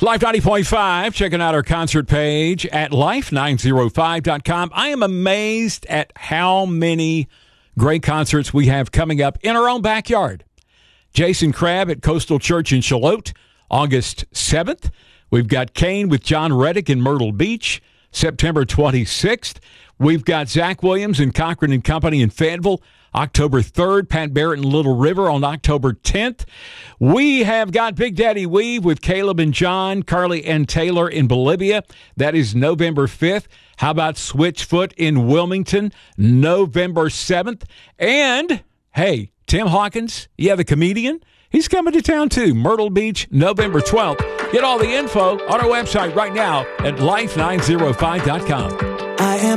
Life 90.5, checking out our concert page at life905.com. I am amazed at how many great concerts we have coming up in our own backyard. Jason Crabb at Coastal Church in Charlotte, August 7th. We've got Kane with John Reddick in Myrtle Beach, September 26th. We've got Zach Williams and Cochran and Company in Fayetteville, October 3rd, Pat Barrett and Little River on October 10th. We have got Big Daddy Weave with Caleb and John, Carly and Taylor in Bolivia. That is November 5th. How about Switchfoot in Wilmington, November 7th? And, hey, Tim Hawkins, the comedian, he's coming to town too, Myrtle Beach, November 12th. Get all the info on our website right now at life905.com.